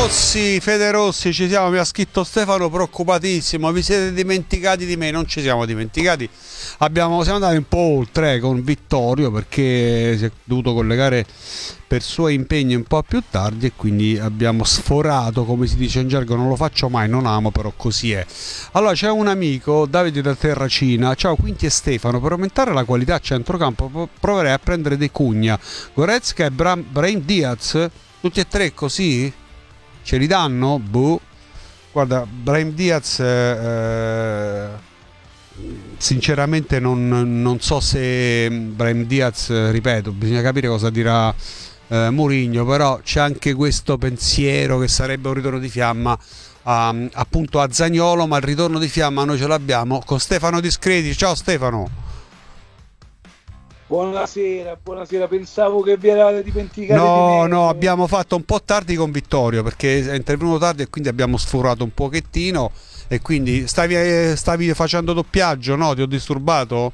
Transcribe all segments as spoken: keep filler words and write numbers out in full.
Rossi, Fede Rossi, ci siamo, mi ha scritto Stefano preoccupatissimo, vi siete dimenticati di me? Non ci siamo dimenticati, abbiamo, siamo andati un po' oltre con Vittorio perché si è dovuto collegare per suoi impegni un po' più tardi e quindi abbiamo sforato, come si dice in gergo, non lo faccio mai, non amo, però così è. Allora c'è un amico, Davide da Terracina, ciao Quinti e Stefano, per aumentare la qualità a centrocampo proverei a prendere De Cugna, Goretzka e Bra- Brahim Diaz, tutti e tre così? Ce li danno? Boh. Guarda, Brahim Diaz eh, sinceramente non, non so se Brahim Diaz, ripeto, bisogna capire cosa dirà eh, Mourinho, però c'è anche questo pensiero che sarebbe un ritorno di fiamma a, appunto a Zaniolo, ma il ritorno di fiamma noi ce l'abbiamo con Stefano Discreti. Ciao Stefano. Buonasera, buonasera, pensavo che vi eravate dimenticati di No, me. no, abbiamo fatto un po' tardi con Vittorio perché è intervenuto tardi e quindi abbiamo sforato un pochettino e quindi stavi, eh, stavi facendo doppiaggio, no? Ti ho disturbato?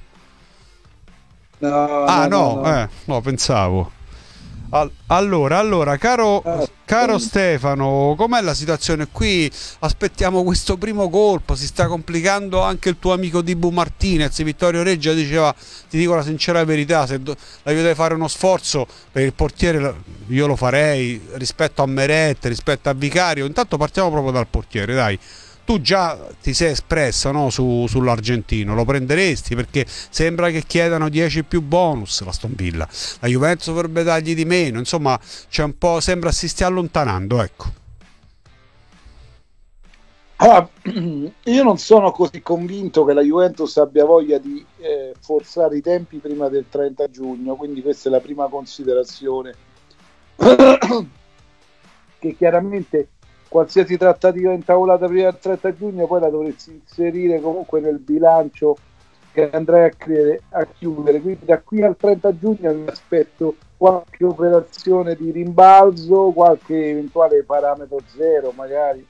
No, Ah no, no, no, no. eh, no, pensavo. Al- Allora, allora, caro, Ah, caro Stefano, com'è la situazione qui? Aspettiamo questo primo colpo, si sta complicando anche il tuo amico Dibu Martinez. Vittorio Reggia diceva, ti dico la sincera verità, se do- la deve fare uno sforzo per il portiere, la- io lo farei rispetto a Meret, rispetto a Vicario. Intanto partiamo proprio dal portiere, dai. Tu già ti sei espresso, no, su, sull'argentino, lo prenderesti perché sembra che chiedano dieci più bonus la Aston Villa, la Juventus dovrebbe dargli di meno, insomma c'è un po', sembra si stia allontanando, ecco. ah, io non sono così convinto che la Juventus abbia voglia di eh, forzare i tempi prima del trenta giugno, quindi questa è la prima considerazione. Che chiaramente qualsiasi trattativa intavolata prima del trenta giugno poi la dovresti inserire comunque nel bilancio che andrai a, cre- a chiudere, quindi da qui al trenta giugno mi aspetto qualche operazione di rimbalzo, qualche eventuale parametro zero magari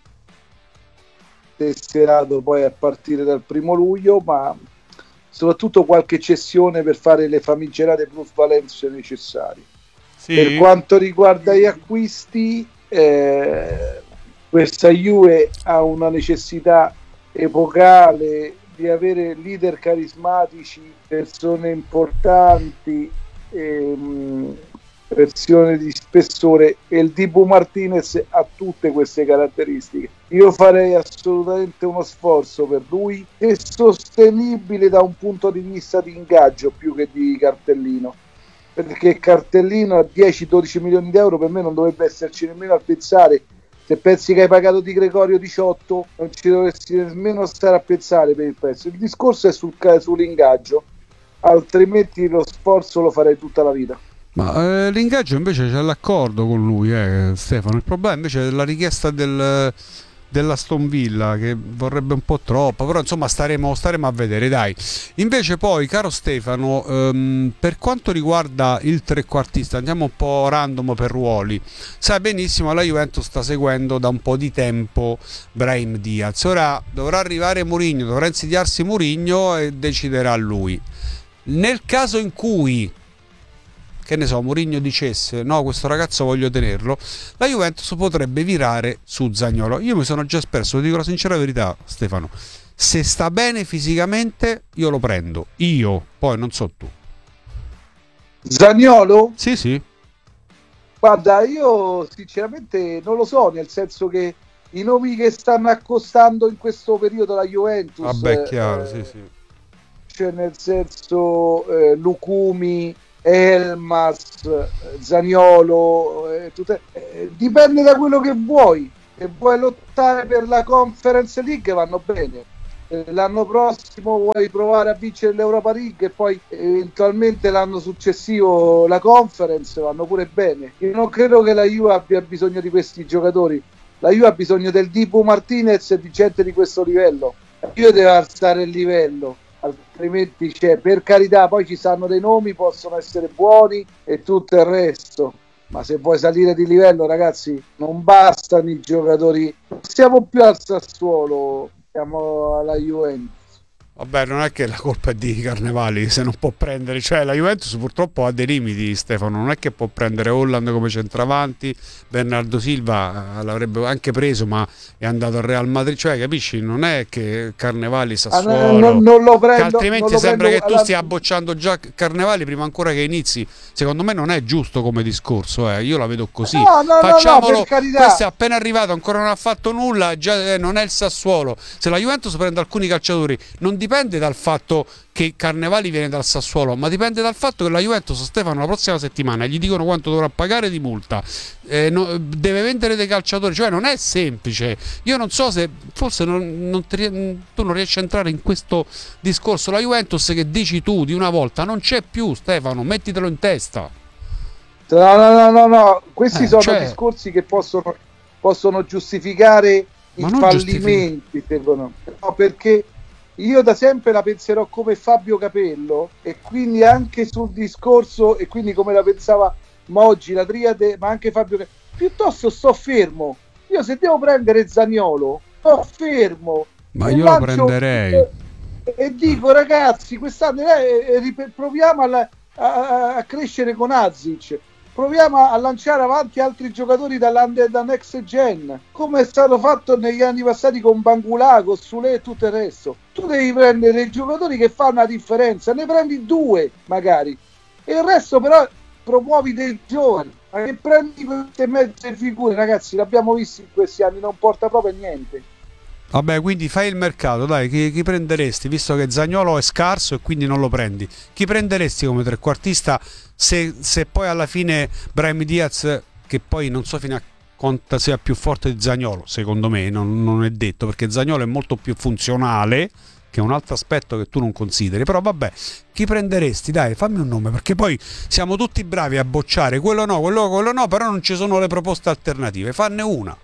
tesserato poi a partire dal primo luglio, ma soprattutto qualche cessione per fare le famigerate plusvalenze necessarie. Per Sì? quanto riguarda gli acquisti, eh, questa Juve ha una necessità epocale di avere leader carismatici, persone importanti, ehm, persone di spessore, e il Dibu Martinez ha tutte queste caratteristiche. Io farei assolutamente uno sforzo per lui, è sostenibile da un punto di vista di ingaggio più che di cartellino, perché cartellino a dieci dodici milioni di euro per me non dovrebbe esserci nemmeno a pensare. Se pensi che hai pagato Di Gregorio diciotto non ci dovresti nemmeno stare a pensare per il prezzo. Il discorso è sul, sull'ingaggio, altrimenti lo sforzo lo farei tutta la vita. Ma eh, l'ingaggio invece c'è l'accordo con lui, eh, Stefano. Il problema invece è la richiesta del, della Aston Villa che vorrebbe un po' troppo, però insomma staremo, staremo a vedere, dai. Invece poi, caro Stefano, ehm, per quanto riguarda il trequartista, andiamo un po' random per ruoli. Sai benissimo, la Juventus sta seguendo da un po' di tempo Brahim Diaz. Ora dovrà arrivare Mourinho, dovrà insediarsi Mourinho e deciderà lui. Nel caso in cui, che ne so, Mourinho dicesse no, questo ragazzo voglio tenerlo, la Juventus potrebbe virare su Zaniolo. Io mi sono già espresso, ti dico la sincera verità, Stefano, se sta bene fisicamente io lo prendo, io, poi non so tu. Zaniolo? Sì, sì. Guarda, io sinceramente non lo so, nel senso che i nomi che stanno accostando in questo periodo la Juventus, Vabbè, chiaro, sì, eh, sì. cioè nel senso eh, Lucumi, Elmas, eh, Zaniolo, eh, tutte, eh, dipende da quello che vuoi. Se vuoi lottare per la Conference League vanno bene. Eh, L'anno prossimo vuoi provare a vincere l'Europa League e poi eventualmente l'anno successivo la Conference, vanno pure bene. Io non credo che la Juve abbia bisogno di questi giocatori. La Juve ha bisogno del Dibu Martinez e di gente di questo livello. La Juve deve alzare il livello, altrimenti c'è, per carità, poi ci stanno dei nomi, possono essere buoni e tutto il resto, ma se vuoi salire di livello, ragazzi, non bastano i giocatori, non siamo più al Sassuolo, siamo alla Juventus. Vabbè, non è che la colpa è di Carnevali se non può prendere, cioè la Juventus purtroppo ha dei limiti, Stefano, non è che può prendere Holland come centravanti, Bernardo Silva eh, l'avrebbe anche preso ma è andato al Real Madrid, cioè capisci, non è che Carnevali, Ah, no, no, Sassuolo, non lo che prendo, non altrimenti lo sembra prendo che tu alla... stia bocciando già Carnevali prima ancora che inizi, secondo me non è giusto come discorso, eh. Io la vedo così, No, no, no, no, per facciamolo, questo carità. è appena arrivato, ancora non ha fatto nulla, già eh, non è il Sassuolo, se la Juventus prende alcuni calciatori non dipende dal fatto che Carnevali viene dal Sassuolo, ma dipende dal fatto che la Juventus, Stefano, la prossima settimana gli dicono quanto dovrà pagare di multa, eh, no, deve vendere dei calciatori, cioè non è semplice. Io non so se forse non, non ti, tu non riesci a entrare in questo discorso. La Juventus che dici tu di una volta non c'è più, Stefano, mettitelo in testa. No, no, no, no, no. Questi Eh, sono cioè, discorsi che possono, possono giustificare i ma non giustifica. fallimenti, secondo me. No, perché io da sempre la penserò come Fabio Capello e quindi anche sul discorso, e quindi come la pensava Moggi, la triade, ma anche Fabio Capello. Piuttosto sto fermo. Io se devo prendere Zaniolo, sto fermo Ma e io lo lancio prenderei. e, e dico ragazzi, quest'anno eh, eh, proviamo alla- a, a crescere con Azic. Proviamo a lanciare avanti altri giocatori dall'Under da Next Gen, come è stato fatto negli anni passati con Bangula, con Sule e tutto il resto. Tu devi prendere i giocatori che fanno la differenza, ne prendi due magari, e il resto però promuovi dei giovani. Ma che prendi queste mezze figure, ragazzi, l'abbiamo visto in questi anni, non porta proprio a niente. Vabbè, quindi fai il mercato, dai, chi, chi prenderesti? Visto che Zaniolo è scarso e quindi non lo prendi. Chi prenderesti come trequartista se, se poi alla fine Brahim Diaz, che poi non so fino a quanto sia più forte di Zaniolo, secondo me, non, non è detto, perché Zaniolo è molto più funzionale, che è un altro aspetto che tu non consideri, però vabbè, chi prenderesti? Dai, fammi un nome, perché poi siamo tutti bravi a bocciare, quello no, quello, quello no, però non ci sono le proposte alternative, fanne una.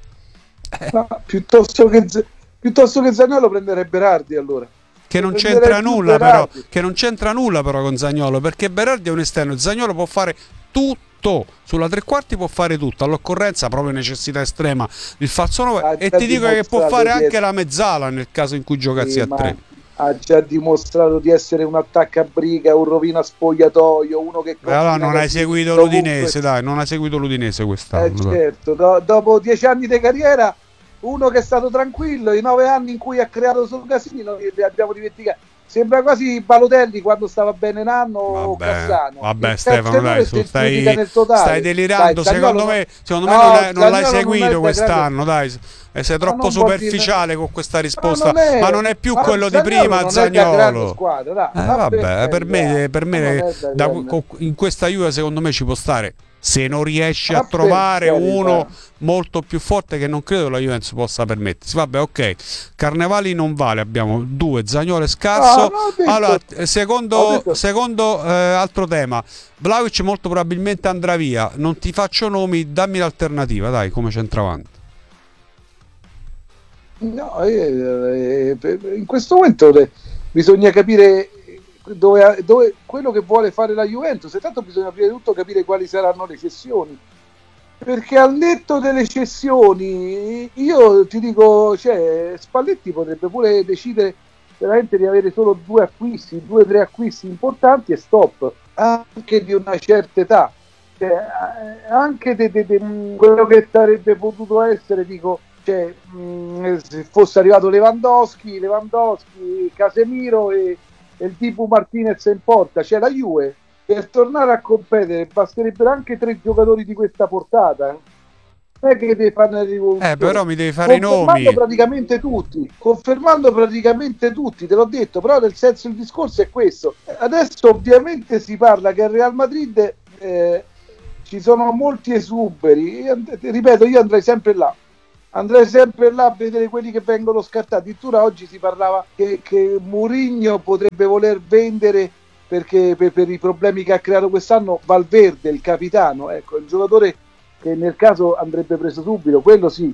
No, piuttosto che piuttosto che Zaniolo prenderei Berardi, allora. Che Io non prenderei c'entra più nulla però, Berardi. che non c'entra nulla però con Zaniolo, perché Berardi è un esterno, Zaniolo può fare tutto, sulla tre quarti può fare tutto, all'occorrenza proprio necessità estrema il falso nove, Ha e già ti dico che può dimostrato fare di anche essere, la mezzala nel caso in cui giocassi sì, a ma tre. ha già dimostrato di essere un attaccabriga, un rovina spogliatoio, uno che E allora combina non hai casini seguito dovunque. l'Udinese, dai, non hai seguito l'Udinese Eh quest'anno, dai. certo, do- dopo dieci anni di carriera, uno che è stato tranquillo, i nove anni in cui ha creato solo casini, noi li abbiamo dimenticati. Sembra quasi Balotelli quando stava bene Nanno o Vabbè, Cassano. vabbè Il terzo Stefano, dai, errore su, si giudica stai, nel stai totale. Dai, delirando, Zaniolo secondo no, me, secondo me non, no, è- non l'hai Zaniolo non è seguito da grande, quest'anno, dai, e sei ma troppo non vuol dire, superficiale con questa ma risposta, non ma è, non è più ma quello di Zaniolo prima, non è da grande Zaniolo. squadra, dai, Eh, ma per vabbè, per carità, me, per ma non me è da da- grande, in questa Juve secondo me ci può stare. Se non riesci a ma per trovare uno carità. molto più forte, che non credo la Juventus possa permettersi. Vabbè, ok. Carnevali non vale, abbiamo due, Zaniolo è Ah, scarso. no, ho Allora, detto, eh, ho secondo, detto, secondo eh, altro tema, Vlahovic molto probabilmente andrà via. Non ti faccio nomi, dammi l'alternativa, dai, come centravanti. no, eh, eh, in questo momento eh, bisogna capire dove, dove quello che vuole fare la Juventus, e tanto bisogna prima di tutto capire quali saranno le cessioni, perché al netto delle cessioni io ti dico, cioè, Spalletti potrebbe pure decidere veramente di avere solo due acquisti, due o tre acquisti importanti e stop, anche di una certa età, cioè, eh, anche de, de, de, quello che sarebbe potuto essere, dico, cioè, mh, se fosse arrivato Lewandowski, Lewandowski, Casemiro e, e il tipo Martinez in porta, cioè la Juve per tornare a competere basterebbero anche tre giocatori di questa portata, eh. Non è che deve fare una Eh, rivoluzione, però mi devi fare i confermando nomi. praticamente tutti, confermando praticamente tutti, te l'ho detto, però nel senso il discorso è questo. Adesso ovviamente si parla che al Real Madrid eh, ci sono molti esuberi, io, ripeto, io andrei sempre là. Andrei sempre là a vedere quelli che vengono scartati. Addirittura oggi si parlava che, che Mourinho potrebbe voler vendere perché per, per i problemi che ha creato quest'anno Valverde, il capitano, ecco, il giocatore che nel caso andrebbe preso subito, quello sì.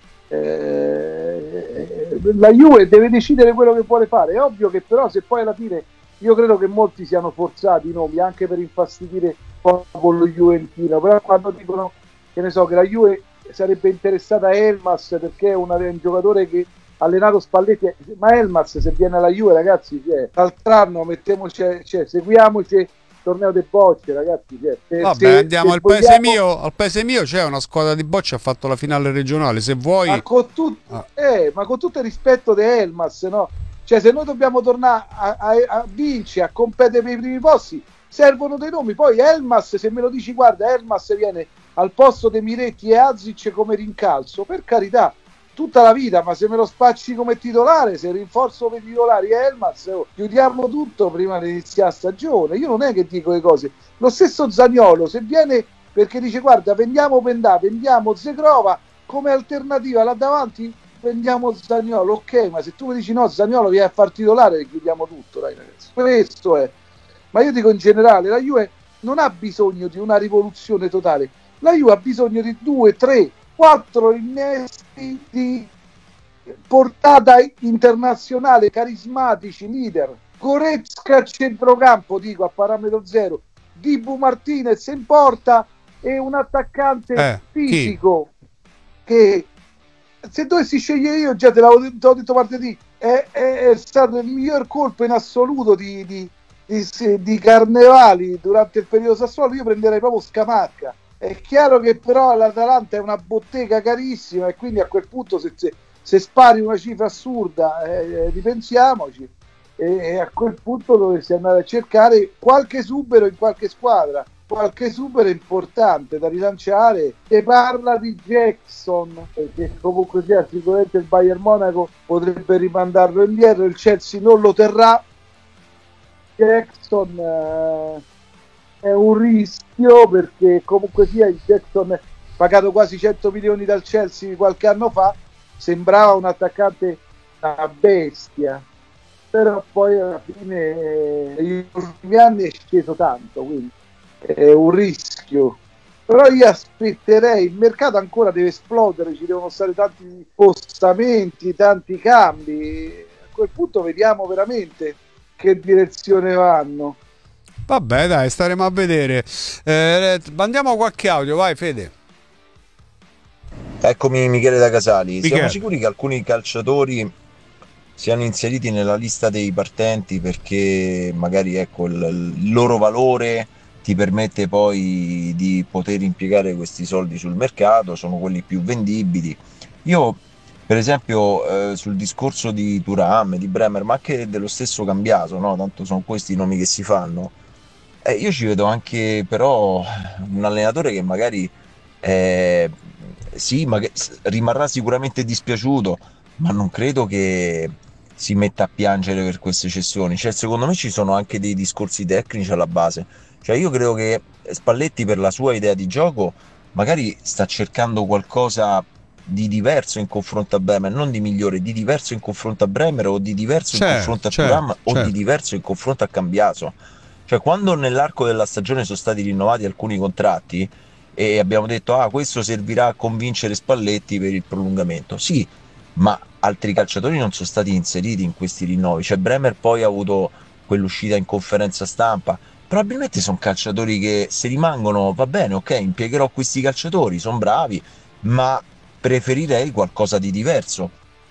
Eh, la Juve deve decidere quello che vuole fare. È ovvio che però se poi alla fine io credo che molti siano forzati i nomi anche per infastidire il popolo juventino, però quando dicono che ne so che la Juve sarebbe interessata a Elmas perché è una, un giocatore che allenato Spalletti, ma Elmas se viene alla Juve, ragazzi, cioè, l'altro anno mettiamoci, cioè, seguiamoci il torneo dei bocce, ragazzi, cioè, se, Vabbè, se, andiamo se al vogliamo, paese mio. Al paese mio c'è una squadra di bocce, ha fatto la finale regionale. Se vuoi, ma con, tut, ah, eh, ma con tutto il rispetto di Elmas, no? Cioè, se noi dobbiamo tornare a, a, a vincere, a competere per i primi posti, servono dei nomi. Poi Elmas, se me lo dici, guarda, Elmas viene al posto dei Miretti e Azic come rincalzo, per carità, tutta la vita, ma se me lo spacci come titolare, se rinforzo per i titolari Elmas, oh, chiudiamo tutto prima di iniziare la stagione. Io non è che dico le cose. Lo stesso Zaniolo, se viene perché dice guarda, vendiamo Pendà, vendiamo Zegrova come alternativa là davanti, vendiamo Zaniolo, ok, ma se tu mi dici no, Zaniolo viene a far titolare, chiudiamo tutto, dai ragazzi. Questo è. Ma io dico in generale, la Juve non ha bisogno di una rivoluzione totale, la Juve ha bisogno di due, tre, quattro innesti di portata internazionale, carismatici, leader. Goretzka a centrocampo, dico a parametro zero, Dibu Martinez in porta e un attaccante eh, fisico chi? Che se dovessi scegliere io, già te l'avevo detto, detto martedì, è, è, è stato il miglior colpo in assoluto di, di, di, di Carnevali durante il periodo Sassuolo. Io prenderei proprio Scamacca. È chiaro che però l'Atalanta è una bottega carissima e quindi a quel punto se, se, se spari una cifra assurda eh, ripensiamoci e, e a quel punto dovresti andare a cercare qualche esubero in qualche squadra, qualche esubero importante da rilanciare. E parla di Jackson, perché comunque sia sicuramente il Bayern Monaco potrebbe rimandarlo indietro, il Chelsea non lo terrà. Jackson eh, è un rischio perché comunque sia il Jackson pagato quasi cento milioni dal Chelsea qualche anno fa, sembrava un attaccante una bestia, però poi alla fine negli ultimi anni è sceso tanto, quindi è un rischio. Però io aspetterei, il mercato ancora deve esplodere, ci devono stare tanti spostamenti, tanti cambi, a quel punto vediamo veramente che direzione vanno. vabbè, dai, staremo a vedere. Eh, mandiamo qualche audio, vai Fede. Eccomi Michele da Casali. Siamo Michele. sicuri che alcuni calciatori siano inseriti nella lista dei partenti perché magari ecco, il, il loro valore ti permette poi di poter impiegare questi soldi sul mercato, sono quelli più vendibili. Io per esempio eh, sul discorso di Thuram, di Bremer, ma anche dello stesso Cambiaso, no? Tanto sono questi i nomi che si fanno. Eh, io ci vedo anche però un allenatore che magari eh, sì, ma che s- rimarrà sicuramente dispiaciuto, ma non credo che si metta a piangere per queste cessioni. Cioè, secondo me ci sono anche dei discorsi tecnici alla base. Cioè, io credo che Spalletti, per la sua idea di gioco, magari sta cercando qualcosa di diverso in confronto a Bremer, non di migliore, di diverso in confronto a Bremer o di diverso in Certo, confronto a certo, Thuram o di certo. diverso in confronto a Cambiaso. Cioè, quando nell'arco della stagione sono stati rinnovati alcuni contratti e abbiamo detto, ah, questo servirà a convincere Spalletti per il prolungamento. Sì, ma altri calciatori non sono stati inseriti in questi rinnovi. Cioè, Bremer poi ha avuto quell'uscita in conferenza stampa. Probabilmente sono calciatori che se rimangono, va bene, ok, impiegherò questi calciatori, sono bravi, ma preferirei qualcosa di diverso.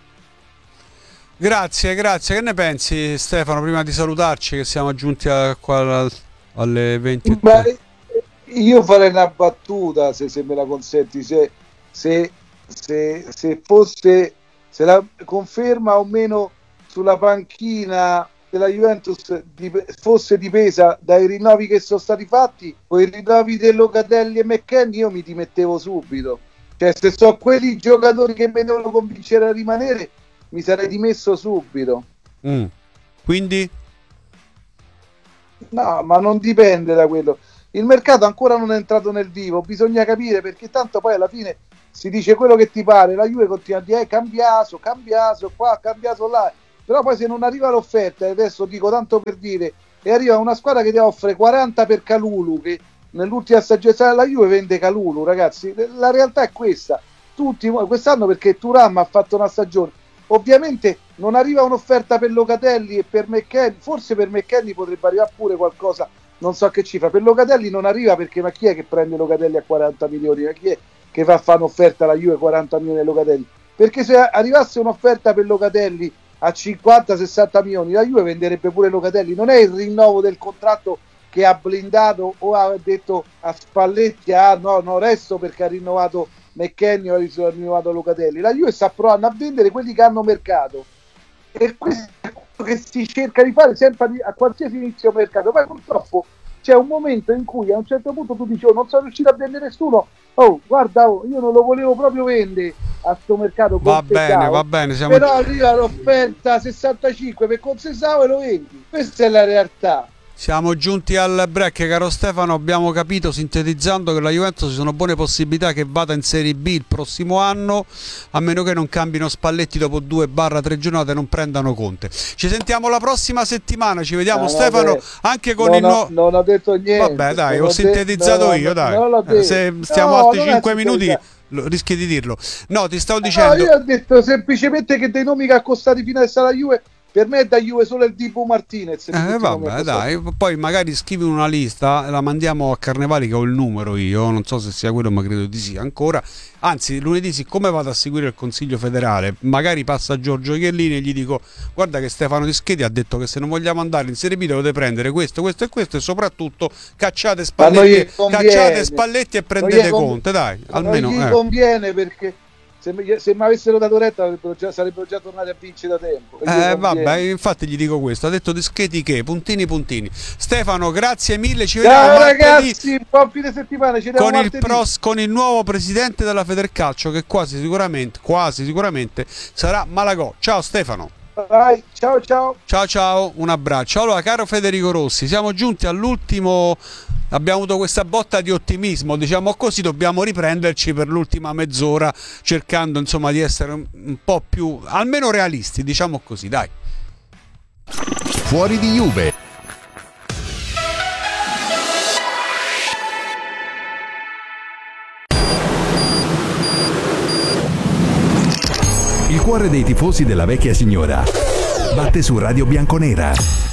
Grazie, grazie. Che ne pensi, Stefano? Prima di salutarci, che siamo giunti a, qua al- alle venti e Ma tre. io farei una battuta, se, se me la consenti, se, se, se, se fosse, se la conferma o meno sulla panchina della Juventus dip- fosse dipesa dai rinnovi che sono stati fatti, o i rinnovi di Locatelli e McKennie, io mi dimettevo subito. Cioè, se sono quelli giocatori che mi devono convincere a rimanere, mi sarei dimesso subito. Mm. Quindi? No, ma non dipende da quello. Il mercato ancora non è entrato nel vivo, bisogna capire perché tanto poi alla fine si dice quello che ti pare. La Juve continua a dire eh, Cambiaso, Cambiaso qua, Cambiaso là. Però poi se non arriva l'offerta, e adesso dico tanto per dire, e arriva una squadra che ti offre quaranta per Calulu, che nell'ultima stagione la Juve vende Calulu, ragazzi. La realtà è questa. Tutti quest'anno perché Thuram ha fatto una stagione. Ovviamente non arriva un'offerta per Locatelli e per McKennie, forse per McKennie potrebbe arrivare pure qualcosa, non so che cifra. Per Locatelli non arriva perché ma chi è che prende Locatelli a quaranta milioni? Ma chi è che fa fare un'offerta alla Juve quaranta milioni a Locatelli? perché se arrivasse un'offerta per Locatelli a cinquanta sessanta milioni, la Juve venderebbe pure Locatelli. Non è il rinnovo del contratto che ha blindato o ha detto a Spalletti ah no, no resto perché ha rinnovato McKennie o ha rinnovato Locatelli. La Juve sta provando a vendere quelli che hanno mercato, e questo è quello che si cerca di fare sempre a qualsiasi inizio mercato. Poi purtroppo c'è un momento in cui a un certo punto tu dici oh, non sono riuscito a vendere nessuno, oh guarda oh, io non lo volevo proprio vendere a sto mercato, va bene, va bene, siamo... però arriva l'offerta sessantacinque per Consesao e lo vendi. Questa è la realtà. Siamo giunti al break, caro Stefano. Abbiamo capito, sintetizzando, che la Juventus ci sono buone possibilità che vada in Serie B il prossimo anno, a meno che non cambino Spalletti dopo due tre giornate e non prendano Conte. Ci sentiamo la prossima settimana, ci vediamo no, Stefano, beh, anche con non il nuovo... Non ho detto niente. Vabbè dai, non ho ho sintetizzato de- io, no, dai. non l'ho detto. Se stiamo No, altri non è cinque minuti sintetizzato. rischi di dirlo. No, ti stavo dicendo... No, io ho detto semplicemente che dei nomi che ha costato fino adesso alla Juve, per me è da Juve solo il Dibu Martinez. Eh, vabbè, dai, poi magari scrivi una lista, la mandiamo a Carnevali, che ho il numero io, non so se sia quello, ma credo di sì ancora. Anzi, lunedì, siccome vado a seguire il Consiglio federale, magari passa Giorgio Chiellini e gli dico guarda che Stefano Dischetti ha detto che se non vogliamo andare in Serie B dovete prendere questo, questo e questo, e soprattutto cacciate Spalletti, cacciate Spalletti e prendete Conte, dai, almeno non gli eh. conviene, perché se mi, se mi avessero dato retta sarebbero già, sarebbero già tornati a vincere da tempo. Eh vabbè, infatti gli dico questo, ha detto Dischetti che puntini puntini. Stefano, grazie mille, ci vediamo Ciao martedì, ragazzi, buon fine settimana, ci vediamo con il, martedì. pros, con il nuovo presidente della Federcalcio, che quasi sicuramente, quasi sicuramente sarà Malagò. Ciao Stefano. Vai, ciao ciao. Ciao ciao, un abbraccio. Allora, caro Federico Rossi, siamo giunti all'ultimo, abbiamo avuto questa botta di ottimismo, diciamo così, dobbiamo riprenderci per l'ultima mezz'ora, cercando insomma di essere un, un po' più, almeno realisti, diciamo così, dai. Fuori di Juve. Il cuore dei tifosi della vecchia signora batte su Radio Bianconera.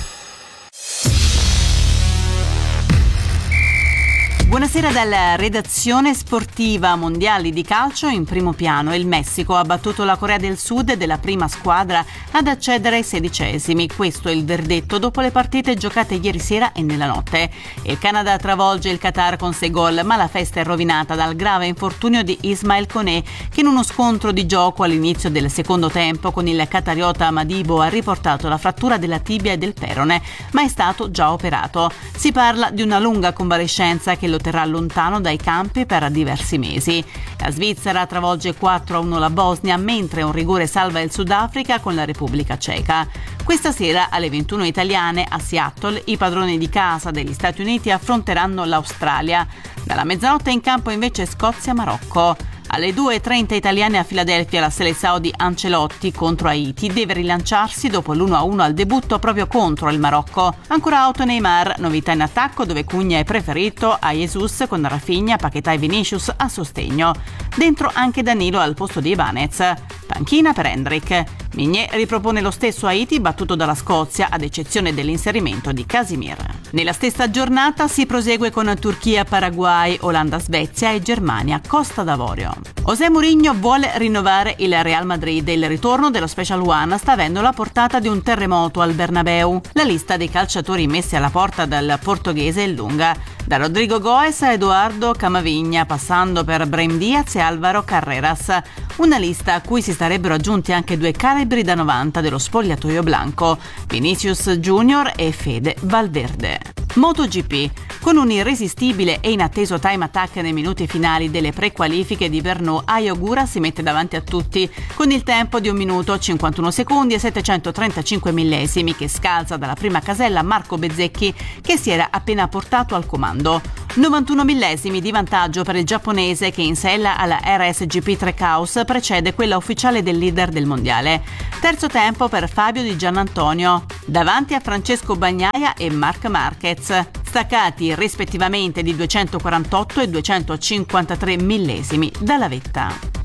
Buonasera dalla redazione sportiva. Mondiali di calcio in primo piano. Il Messico ha battuto la Corea del Sud, della prima squadra ad accedere ai sedicesimi. Questo è il verdetto dopo le partite giocate ieri sera e nella notte. Il Canada travolge il Qatar con sei gol, ma la festa è rovinata dal grave infortunio di Ismail Koné, che in uno scontro di gioco all'inizio del secondo tempo con il qatariota Madibo ha riportato la frattura della tibia e del perone, ma è stato già operato. Si parla di una lunga convalescenza che lo terrà lontano dai campi per diversi mesi. La Svizzera travolge quattro a uno la Bosnia, mentre un rigore salva il Sudafrica con la Repubblica Ceca. Questa sera alle ventuno italiane a Seattle i padroni di casa degli Stati Uniti affronteranno l'Australia. Dalla mezzanotte in campo invece Scozia-Marocco. Alle due e trenta italiane a Filadelfia la Seleção di Ancelotti contro Haiti deve rilanciarsi dopo l'uno a uno al debutto proprio contro il Marocco. Ancora out Neymar, novità in attacco dove Cugna è preferito a Jesus con Rafinha, Paquetá e Vinicius a sostegno. Dentro anche Danilo al posto di Ibanez. Panchina per Hendrik. Migné ripropone lo stesso Haiti battuto dalla Scozia ad eccezione dell'inserimento di Casimir. Nella stessa giornata si prosegue con Turchia-Paraguay, Olanda-Svezia e Germania-Costa d'Avorio. José Mourinho vuole rinnovare il Real Madrid e il ritorno dello Special One sta avendo la portata di un terremoto al Bernabeu. La lista dei calciatori messi alla porta dal portoghese è lunga, da Rodrigo Goes a Eduardo Camavinga, passando per Brahim Diaz e Álvaro Carreras. Una lista a cui si sarebbero aggiunti anche due calibri da novanta dello spogliatoio blanco, Vinicius Junior e Fede Valverde. MotoGP. Con un irresistibile e inatteso time attack nei minuti finali delle prequalifiche di Brno, Ai Ogura si mette davanti a tutti con il tempo di un minuto cinquantuno secondi e settecentotrentacinque millesimi, che scalza dalla prima casella Marco Bezzecchi, che si era appena portato al comando. novantuno millesimi di vantaggio per il giapponese, che in sella alla R S G P Trackhouse precede quella ufficiale del leader del mondiale. Terzo tempo per Fabio Di Giannantonio davanti a Francesco Bagnaia e Marc Marquez, staccati rispettivamente di duecentoquarantotto e duecentocinquantatré millesimi dalla vetta.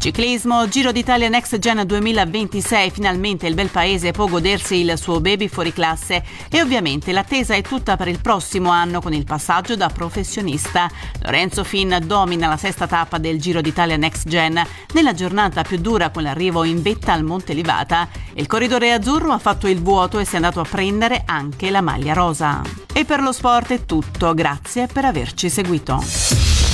Ciclismo, Giro d'Italia Next Gen duemilaventisei, finalmente il bel paese può godersi il suo baby fuori classe e ovviamente l'attesa è tutta per il prossimo anno con il passaggio da professionista. Lorenzo Fin domina la sesta tappa del Giro d'Italia Next Gen nella giornata più dura con l'arrivo in vetta al Monte Livata. Il corridore azzurro ha fatto il vuoto e si è andato a prendere anche la maglia rosa. E per lo sport è tutto, grazie per averci seguito.